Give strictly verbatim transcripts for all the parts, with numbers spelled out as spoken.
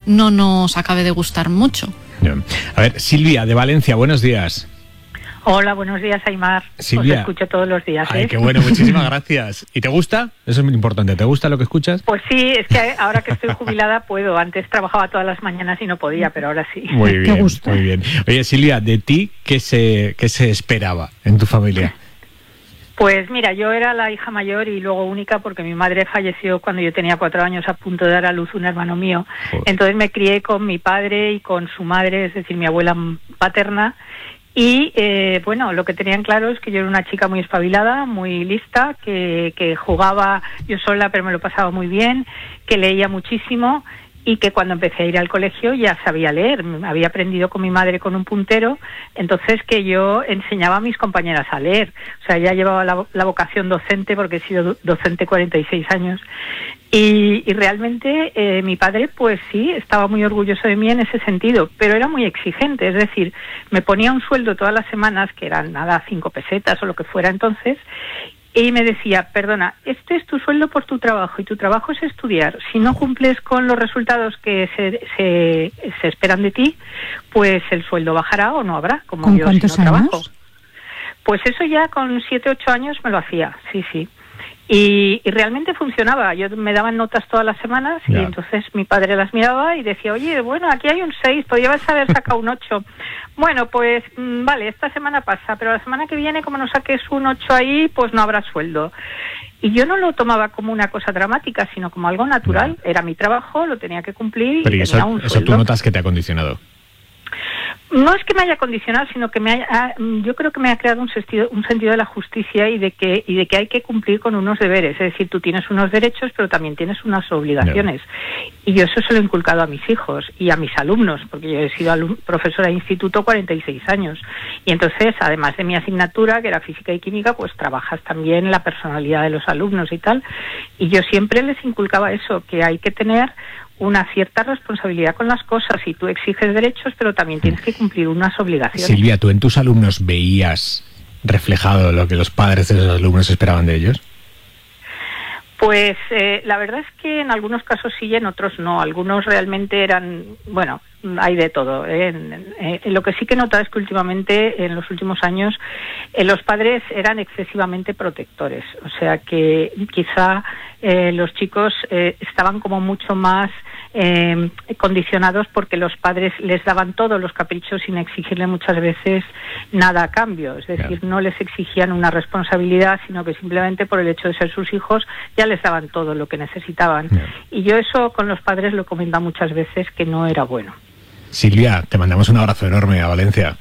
no nos acabe de gustar mucho. Bien. A ver, Silvia, de Valencia, buenos días. Hola, buenos días, Aimar. Silvia. Os escucho todos los días. ¿eh? Ay, qué bueno, muchísimas gracias. ¿Y te gusta? Eso es muy importante. ¿Te gusta lo que escuchas? Pues sí, es que ahora que estoy jubilada puedo. Antes trabajaba todas las mañanas y no podía, pero ahora sí. Muy bien, muy bien. Oye, Silvia, ¿de ti qué se, qué se esperaba en tu familia? Pues mira, yo era la hija mayor y luego única porque mi madre falleció cuando yo tenía cuatro años, a punto de dar a luz un hermano mío. Joder. Entonces me crié con mi padre y con su madre, es decir, mi abuela paterna. Y eh, bueno, lo que tenían claro es que yo era una chica muy espabilada, muy lista, que, que jugaba yo sola pero me lo pasaba muy bien, que leía muchísimo y que cuando empecé a ir al colegio ya sabía leer. Había aprendido con mi madre con un puntero, entonces que yo enseñaba a mis compañeras a leer. O sea, ya llevaba la, la vocación docente porque he sido docente cuarenta y seis años. Y, y realmente eh, mi padre, pues sí, estaba muy orgulloso de mí en ese sentido, pero era muy exigente, es decir, me ponía un sueldo todas las semanas, que eran nada, cinco pesetas o lo que fuera entonces, y me decía, perdona, este es tu sueldo por tu trabajo y tu trabajo es estudiar. Si no cumples con los resultados que se, se, se esperan de ti, pues el sueldo bajará o no habrá, como ¿Con yo cuántos si no años? trabajo. Pues eso ya con siete, ocho años me lo hacía, sí, sí. Y, y realmente funcionaba. Yo me daban notas todas las semanas y ya. Entonces mi padre las miraba y decía, oye, bueno, aquí hay un seis, podrías haber sacado un ocho. Bueno, pues mmm, vale, esta semana pasa, pero la semana que viene, como no saques un ocho ahí, pues no habrá sueldo. Y yo no lo tomaba como una cosa dramática, sino como algo natural. Ya. Era mi trabajo, lo tenía que cumplir. Pero y eso, tenía un eso sueldo. tú notas que te ha condicionado. No es que me haya condicionado, sino que me haya, yo creo que me ha creado un sentido, un sentido de la justicia y de que y de que hay que cumplir con unos deberes. Es decir, tú tienes unos derechos, pero también tienes unas obligaciones. Yeah. Y yo eso se lo he inculcado a mis hijos y a mis alumnos, porque yo he sido alum, profesora de instituto cuarenta y seis años. Y entonces, además de mi asignatura, que era física y química, pues trabajas también la personalidad de los alumnos y tal. Y yo siempre les inculcaba eso, que hay que tener una cierta responsabilidad con las cosas y tú exiges derechos, pero también tienes que cumplir unas obligaciones. Silvia, ¿tú en tus alumnos veías reflejado lo que los padres de esos alumnos esperaban de ellos? Pues eh, la verdad es que en algunos casos sí y en otros no. Algunos realmente eran, bueno, hay de todo. ¿eh? En, en, en lo que sí que he notado es que últimamente, en los últimos años, eh, los padres eran excesivamente protectores. O sea que quizá eh, los chicos eh, estaban como mucho más eh, condicionados porque los padres les daban todos los caprichos sin exigirle muchas veces nada a cambio. Es decir, no les exigían una responsabilidad, sino que simplemente por el hecho de ser sus hijos ya les daban todo lo que necesitaban. Y yo eso con los padres lo he comentado muchas veces que no era bueno. Silvia, te mandamos un abrazo enorme a Valencia.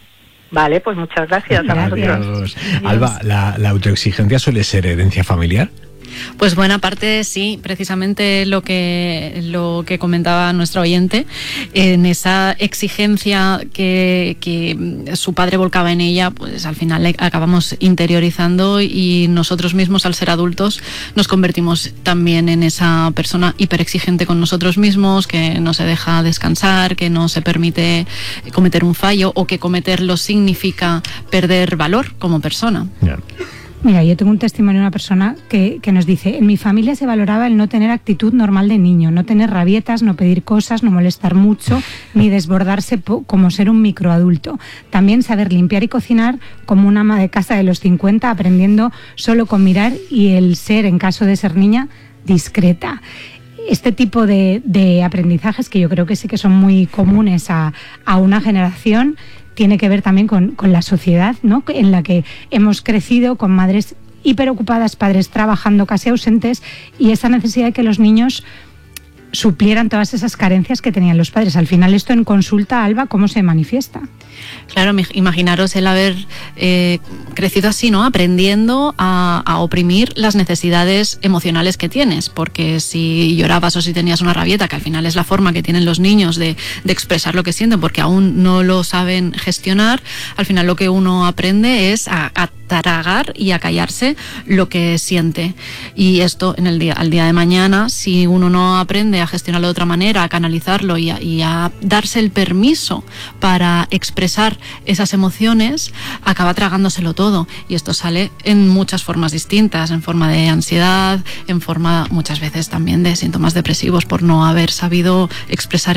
Vale, pues muchas gracias. Adiós. Alba, ¿la, ¿la autoexigencia suele ser herencia familiar? Pues buena parte sí, precisamente lo que lo que comentaba nuestro oyente, en esa exigencia que, que su padre volcaba en ella, pues al final la acabamos interiorizando y nosotros mismos, al ser adultos, nos convertimos también en esa persona hiperexigente con nosotros mismos, que no se deja descansar, que no se permite cometer un fallo o que cometerlo significa perder valor como persona. Yeah. Mira, yo tengo un testimonio de una persona que, que nos dice, en mi familia se valoraba el no tener actitud normal de niño, no tener rabietas, no pedir cosas, no molestar mucho, ni desbordarse como ser un microadulto. También saber limpiar y cocinar como una ama de casa de los cincuenta, aprendiendo solo con mirar y el ser, en caso de ser niña, discreta. Este tipo de, de aprendizajes, que yo creo que sí que son muy comunes a, a una generación, tiene que ver también con, con la sociedad, ¿no?, en la que hemos crecido con madres hiperocupadas, padres trabajando casi ausentes, y esa necesidad de que los niños suplieran todas esas carencias que tenían los padres. Al final, esto en consulta, Alba, ¿cómo se manifiesta? Claro, imaginaros el haber eh, crecido así, ¿no? Aprendiendo a, a oprimir las necesidades emocionales que tienes, porque si llorabas o si tenías una rabieta, que al final es la forma que tienen los niños de, de expresar lo que sienten, porque aún no lo saben gestionar, al final lo que uno aprende es a, a tragar y a callarse lo que siente. Y esto en el día, al día de mañana, si uno no aprende a gestionarlo de otra manera, a canalizarlo y a, y a darse el permiso para expresar esas emociones, acaba tragándoselo todo. Y esto sale en muchas formas distintas, en forma de ansiedad, en forma muchas veces también de síntomas depresivos por no haber sabido expresar